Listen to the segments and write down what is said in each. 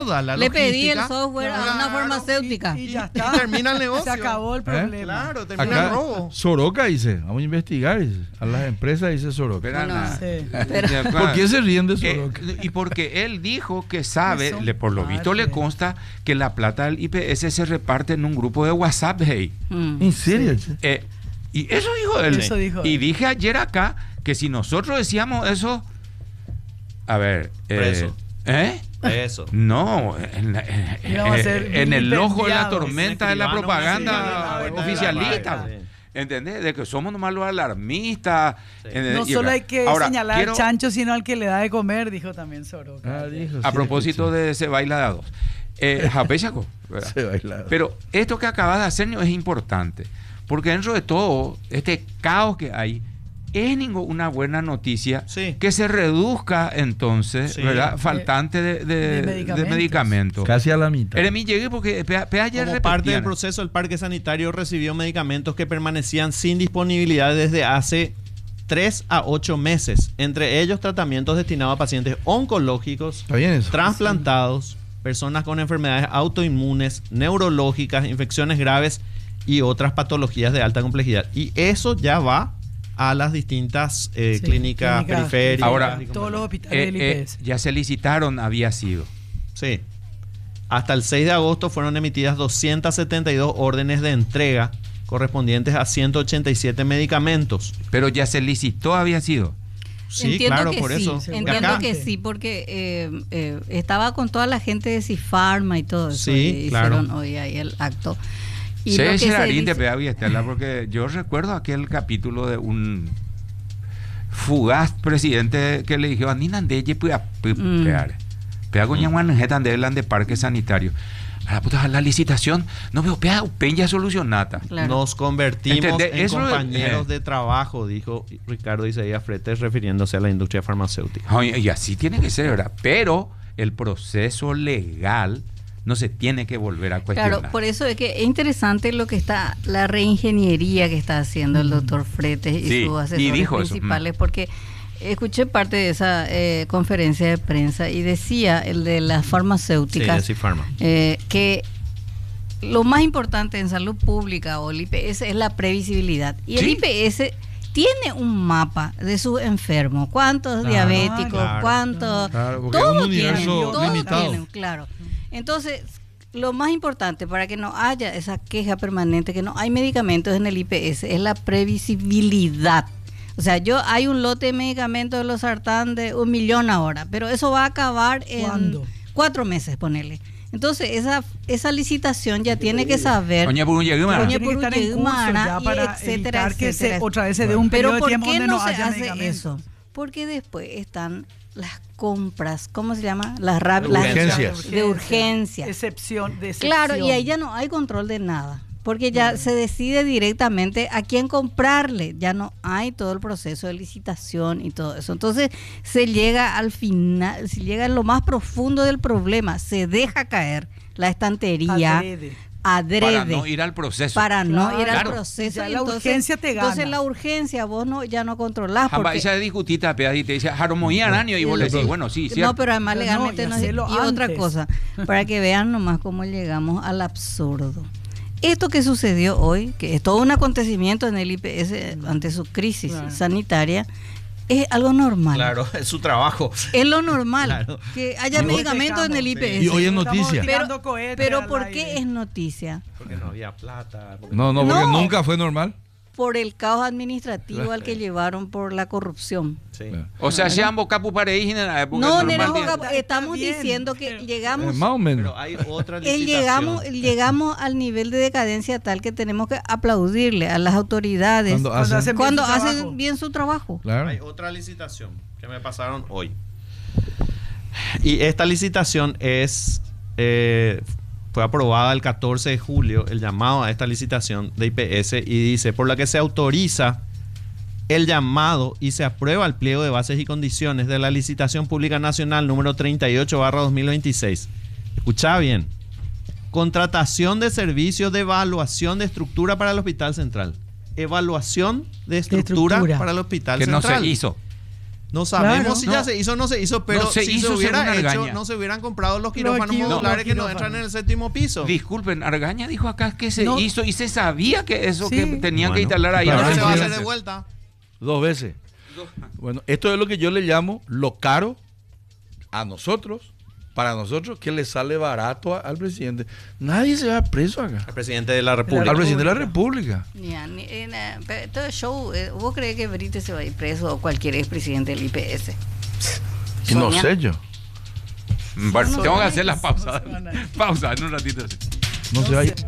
la Le pedí el logística. software a una farmacéutica. Y ya está. Y termina el negocio. Se acabó el problema. Claro, termina el Acá, robo. Soroka dice, vamos a investigar, dice. A las empresas dice Soroka. Pero, No, nada. Sí. ¿Por qué se ríen de Soroka? Y porque él dijo que sabe, Eso, por lo visto le padre. consta que la plata del IPS se reparte en un grupo de WhatsApp, hey. ¿En serio? che? Y eso dijo él. Eso dijo Y él. dije ayer acá que si nosotros decíamos eso, a ver, Preso. Eso. No, Íbamos a ser en el ojo de la vilipendiados. tormenta de la Escribano, propaganda sí, oficialista. sí. ¿Entendés? De que somos nomás los alarmistas. ¿entendés? No Y solo acá. hay que Ahora, señalar quiero- al chancho, sino al que le da de comer, dijo también Soroka. Dijo, A sí, propósito escuché. de ese baila de a dos. Japechaco, ¿verdad? Se baila. Pero esto que acabas de hacer es importante, porque dentro de todo este caos que hay, es una buena noticia Sí. que se reduzca entonces, Sí. ¿verdad? Faltante de medicamentos. Casi a la mitad. Eremi, llegué porque ayer Como parte del repetían. proceso, el parque sanitario recibió medicamentos que permanecían sin disponibilidad desde hace 3 a 8 meses. Entre ellos, tratamientos destinados a pacientes oncológicos, ¿Está bien eso? trasplantados, personas con enfermedades autoinmunes, neurológicas, infecciones graves y otras patologías de alta complejidad. Y eso ya va a las distintas clínicas periféricas. Ahora, todos los hospitales del IPS. ya se licitaron, había sido. Sí. Hasta el 6 de agosto fueron emitidas 272 órdenes de entrega correspondientes a 187 medicamentos. Pero ya se licitó, había sido. Sí, Entiendo claro, que por sí, eso. Entiendo Acá- que sí, porque estaba con toda la gente de Cifarma y todo eso. Sí, y claro. hicieron hoy ahí el acto. Y Sí, lo que se Gerarín dice- te pega Estela, porque yo recuerdo aquel capítulo de un fugaz presidente que le dijo a Nina Andeye, pega con Yaguanjetan de Elan de parque sanitario. A la puta, la licitación, no veo, pega peña solucionata. Claro. Nos convertimos ¿Entendés? en Eso es- compañeros de trabajo, dijo Ricardo Isaías Fretes, refiriéndose a la industria farmacéutica. Ay, y así tiene que ser, ¿verdad? Pero el proceso legal no se tiene que volver a cuestionar. Claro, por eso es que es interesante lo que está, la reingeniería que está haciendo el doctor Fretes y Sí, sus y asesores dijo eso. principales, porque escuché parte de esa conferencia de prensa y decía el de las farmacéuticas Sí, de Cifarma. que lo más importante en salud pública o el IPS es la previsibilidad. Y el Sí. IPS tiene un mapa de sus enfermos, cuántos diabéticos, claro. cuántos... Claro, porque es todos un universo tienen, todos limitado. tienen, claro. Entonces, lo más importante para que no haya esa queja permanente, que no hay medicamentos en el IPS, es la previsibilidad. O sea, hay un lote de medicamentos de los sartán de 1 millón ahora, pero eso va a acabar en ¿Cuándo? 4 meses, ponele. Entonces, esa licitación ya tiene que saber... Oña Purunyeguima. Oña Tiene que estar en curso Purunyeguimara ya y para etcétera, evitar que etcétera. otra vez se dé un Pero periodo de ¿por tiempo qué donde no no se haya hace medicamentos. eso? Porque después están las compras, ¿cómo se llama? Las Urgencias. de urgencia. Excepción, de excepción. Claro, y ahí ya no hay control de nada, porque ya se decide directamente a quién comprarle, ya no hay todo el proceso de licitación y todo eso. Entonces se llega al final, se llega a lo más profundo del problema, se deja caer la estantería adrede. Para no ir al proceso. Para no ir al Claro. proceso. Ya y la entonces, urgencia te gana. Entonces la urgencia vos ya no controlás. Jamba, Porque, ella discutita, y te dice, Jaromoían año, y vos le decís, bueno, sí, cierto. no, pero además Pero legalmente no, no, y es. hacelo Y otra antes. cosa, para que vean nomás cómo llegamos al absurdo. Esto que sucedió hoy, que es todo un acontecimiento en el IPS ante su crisis Claro. sanitaria, es algo normal. Claro, es su trabajo. Es lo normal, Claro. que haya Y hoy medicamentos en el dejamos, IPS. Y hoy es Estamos noticia. tirando cohetes Pero al ¿por aire. qué es noticia? Porque no había plata. No, porque No. nunca fue normal. Por el caos administrativo al que llevaron por la corrupción. Sí. O sea, se han Capu Pareís en la época No, normal. Nera, estamos bien. diciendo que llegamos Más o menos. Pero hay otra licitación. llegamos al nivel de decadencia tal que tenemos que aplaudirle a las autoridades Cuando hacen cuando bien su hacen trabajo. bien su trabajo. Claro. Hay otra licitación que me pasaron hoy. Y esta licitación fue aprobada el 14 de julio, el llamado a esta licitación de IPS, y dice, por la que se autoriza el llamado y se aprueba el pliego de bases y condiciones de la licitación pública nacional número 38/2026. Escuchá bien. Contratación de servicios de evaluación de estructura para el Hospital Central. Evaluación de estructura estructura. para el Hospital Que no Central. se hizo. No sabemos Claro. si ya se hizo o no se hizo, pero No se si hizo, se hubiera según hecho, Argaña. no se hubieran comprado los quirófanos equipos, modulares que no quirófanos. entran en el séptimo piso. Disculpen, Argaña dijo acá que se No. hizo y se sabía que eso Sí. que tenían que Bueno, instalar ahí. Pero Ahora ahora se va a hacer entiendo. de vuelta. 2 veces. Bueno, esto es lo que yo le llamo lo caro a nosotros, para nosotros, que le sale barato al presidente. Nadie se va preso acá. El presidente de la República. Al presidente de la República. Ya, pero todo el show, ¿vos crees que Benítez se va a ir preso o cualquier expresidente del IPS? Y no Sonia. sé yo. Bueno, No, tengo que no, hacer la pausa. no, no. Pausa en un ratito. No se va a ir.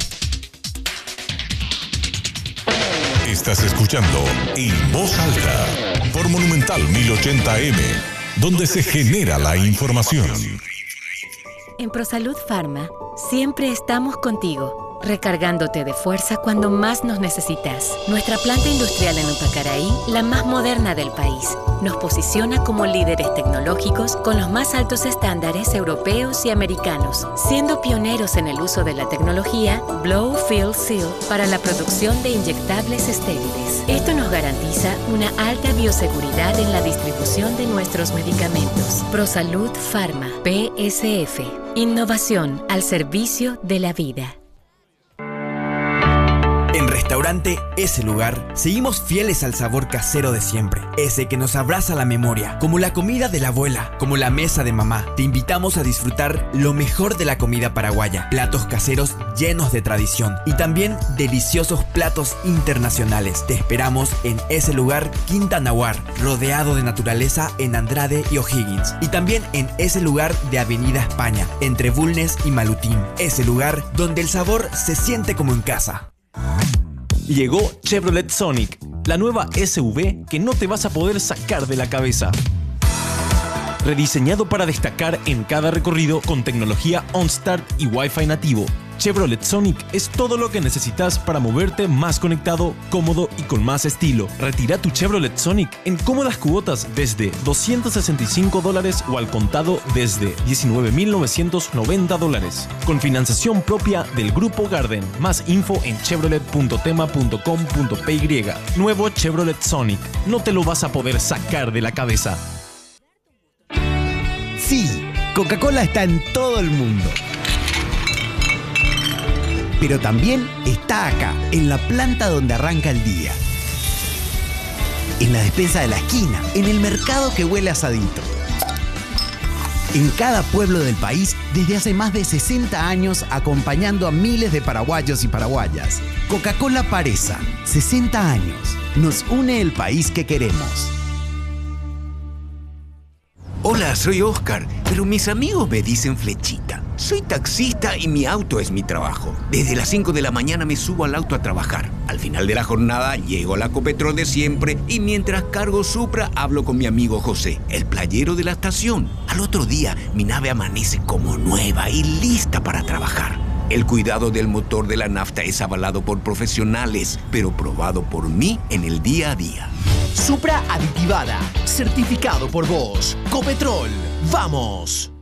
Estás escuchando En Voz Alta por Monumental 1080M, donde se genera la información. En ProSalud Pharma siempre estamos contigo, recargándote de fuerza cuando más nos necesitas. Nuestra planta industrial en Upacaraí, la más moderna del país, nos posiciona como líderes tecnológicos con los más altos estándares europeos y americanos, siendo pioneros en el uso de la tecnología Blow Fill Seal para la producción de inyectables estériles. Esto nos garantiza una alta bioseguridad en la distribución de nuestros medicamentos. ProSalud Pharma, PSF. Innovación al servicio de la vida. En Restaurante Ese Lugar, seguimos fieles al sabor casero de siempre. Ese que nos abraza la memoria, como la comida de la abuela, como la mesa de mamá. Te invitamos a disfrutar lo mejor de la comida paraguaya. Platos caseros llenos de tradición y también deliciosos platos internacionales. Te esperamos en Ese Lugar, Quinta Nahuar, rodeado de naturaleza en Andrade y O'Higgins. Y también en Ese Lugar de Avenida España, entre Bulnes y Malutín. Ese Lugar donde el sabor se siente como en casa. Llegó Chevrolet Sonic, la nueva SUV que no te vas a poder sacar de la cabeza. Rediseñado para destacar en cada recorrido con tecnología OnStart y Wi-Fi nativo, Chevrolet Sonic es todo lo que necesitas para moverte más conectado, cómodo y con más estilo. Retira tu Chevrolet Sonic en cómodas cuotas desde $265 o al contado desde $19,990. Con financiación propia del Grupo Garden. Más info en chevrolet.tema.com.py. Nuevo Chevrolet Sonic. No te lo vas a poder sacar de la cabeza. Sí, Coca-Cola está en todo el mundo. Pero también está acá, en la planta donde arranca el día. En la despensa de la esquina, en el mercado que huele a asadito. En cada pueblo del país, desde hace más de 60 años, acompañando a miles de paraguayos y paraguayas. Coca-Cola Paresa, 60 años. Nos une el país que queremos. Hola, soy Oscar, pero mis amigos me dicen Flechita. Soy taxista y mi auto es mi trabajo. Desde las 5 de la mañana me subo al auto a trabajar. Al final de la jornada llego a la Copetrol de siempre y mientras cargo Supra hablo con mi amigo José, el playero de la estación. Al otro día mi nave amanece como nueva y lista para trabajar. El cuidado del motor de la nafta es avalado por profesionales, pero probado por mí en el día a día. Supra aditivada, certificado por vos. Copetrol, ¡vamos!